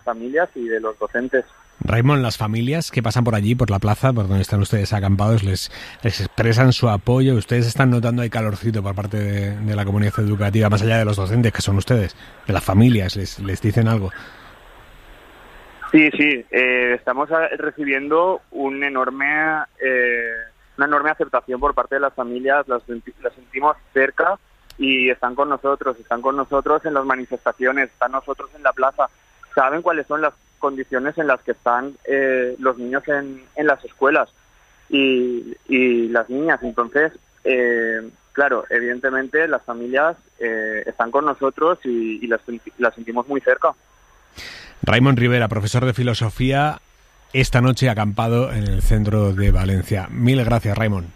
familias y de los docentes. Raimon, las familias que pasan por allí, por la plaza, por donde están ustedes acampados, les expresan su apoyo. Ustedes están notando el calorcito por parte de la comunidad educativa, más allá de los docentes, que son ustedes, de las familias, les dicen algo. Sí, estamos recibiendo una enorme aceptación por parte de las familias, las sentimos cerca y están con nosotros en las manifestaciones, están nosotros en la plaza, saben cuáles son las condiciones en las que están los niños en las escuelas y las niñas. Entonces, claro, evidentemente las familias están con nosotros y las sentimos muy cerca. Raimon Rivera, profesor de filosofía, esta noche acampado en el centro de Valencia. Mil gracias, Raimon.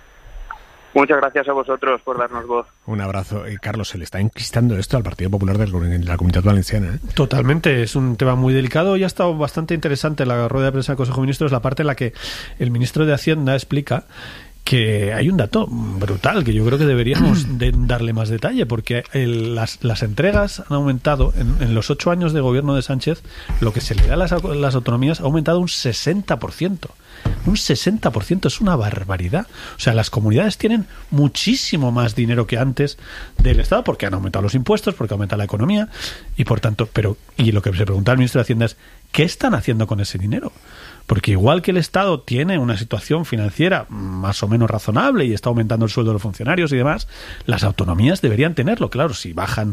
Muchas gracias a vosotros por darnos voz. Un abrazo. Carlos, se le está enquistando esto al Partido Popular de la Comunidad Valenciana, ¿eh? Totalmente, es un tema muy delicado y ha estado bastante interesante la rueda de prensa del Consejo de Ministros, la parte en la que el ministro de Hacienda explica que hay un dato brutal que yo creo que deberíamos darle más detalle, porque las entregas han aumentado en los 8 años de gobierno de Sánchez. Lo que se le da a las autonomías ha aumentado un 60%. Un 60% es una barbaridad. O sea, las comunidades tienen muchísimo más dinero que antes del Estado, porque han aumentado los impuestos, porque aumenta la economía y por tanto, y lo que se pregunta al ministro de Hacienda es ¿qué están haciendo con ese dinero? Porque igual que el Estado tiene una situación financiera más o menos razonable y está aumentando el sueldo de los funcionarios y demás, las autonomías deberían tenerlo. Claro, si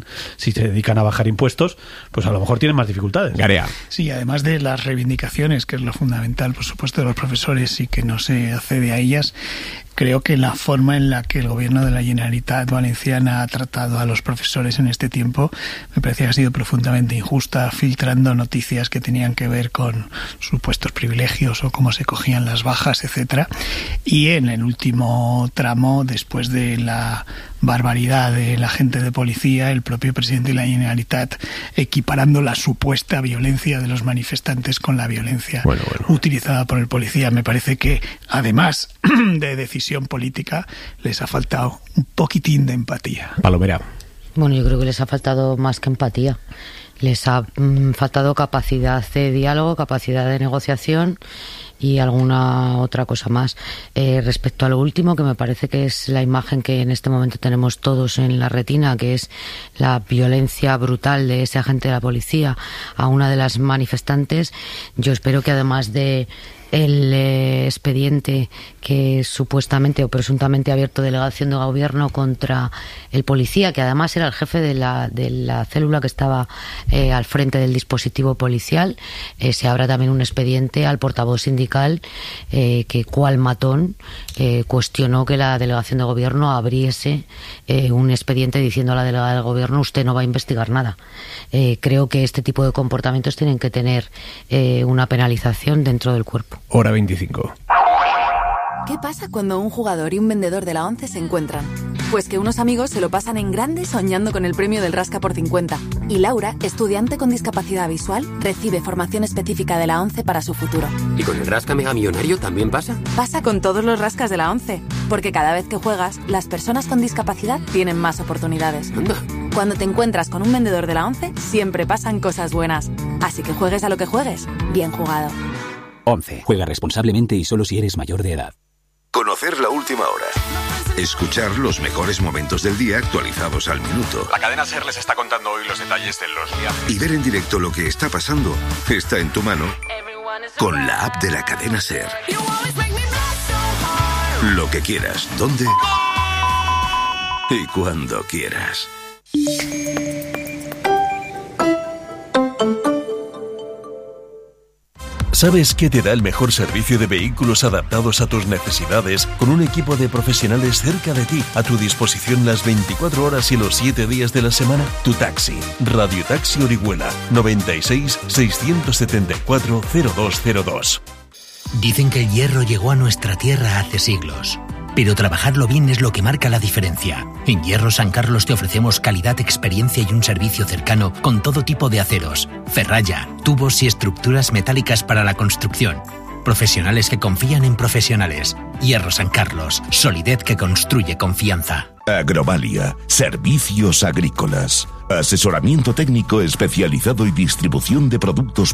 se dedican a bajar impuestos, pues a lo mejor tienen más dificultades. Garea. Sí, además de las reivindicaciones, que es lo fundamental, por supuesto, de los profesores y que no se accede a ellas, creo que la forma en la que el gobierno de la Generalitat Valenciana ha tratado a los profesores en este tiempo me parece que ha sido profundamente injusta, filtrando noticias que tenían que ver con supuestos privilegios o cómo se cogían las bajas, etcétera. Y en el último tramo, después de la barbaridad de la gente de policía, el propio presidente de la Generalitat equiparando la supuesta violencia de los manifestantes con la violencia utilizada por el policía. Me parece que, además de decisión política, les ha faltado un poquitín de empatía. Palomera. Bueno, yo creo que les ha faltado más que empatía. Les ha faltado capacidad de diálogo, capacidad de negociación y alguna otra cosa más. Respecto a lo último, que me parece que es la imagen que en este momento tenemos todos en la retina, que es la violencia brutal de ese agente de la policía a una de las manifestantes, yo espero que además de el expediente que supuestamente o presuntamente ha abierto delegación de gobierno contra el policía, que además era el jefe de la célula que estaba al frente del dispositivo policial, se abra también un expediente al portavoz sindical que, cual matón, cuestionó que la delegación de gobierno abriese un expediente diciendo a la delegada del gobierno: usted no va a investigar nada. Creo que este tipo de comportamientos tienen que tener una penalización dentro del cuerpo. Hora 25. ¿Qué pasa cuando un jugador y un vendedor de la ONCE se encuentran? Pues que unos amigos se lo pasan en grande soñando con el premio del Rasca por 50. Y Laura, estudiante con discapacidad visual, recibe formación específica de la ONCE para su futuro. ¿Y con el Rasca Mega Millonario también pasa? Pasa con todos los rascas de la ONCE. Porque cada vez que juegas, las personas con discapacidad tienen más oportunidades. Anda. Cuando te encuentras con un vendedor de la ONCE, siempre pasan cosas buenas. Así que juegues a lo que juegues, bien jugado. 11. Juega responsablemente y solo si eres mayor de edad. Conocer la última hora. Escuchar los mejores momentos del día actualizados al minuto. La cadena SER les está contando hoy los detalles de los viajes. Y ver en directo lo que está pasando está en tu mano con la app de la cadena SER. Lo que quieras, dónde y cuando quieras. ¿Sabes qué te da el mejor servicio de vehículos adaptados a tus necesidades, con un equipo de profesionales cerca de ti, a tu disposición las 24 horas y los 7 días de la semana? Tu Taxi. Radio Taxi Orihuela. 96 674 0202. Dicen que el hierro llegó a nuestra tierra hace siglos, pero trabajarlo bien es lo que marca la diferencia. En Hierro San Carlos te ofrecemos calidad, experiencia y un servicio cercano con todo tipo de aceros, ferralla, tubos y estructuras metálicas para la construcción. Profesionales que confían en profesionales. Hierro San Carlos, solidez que construye confianza. Agrovalia, servicios agrícolas, asesoramiento técnico especializado y distribución de productos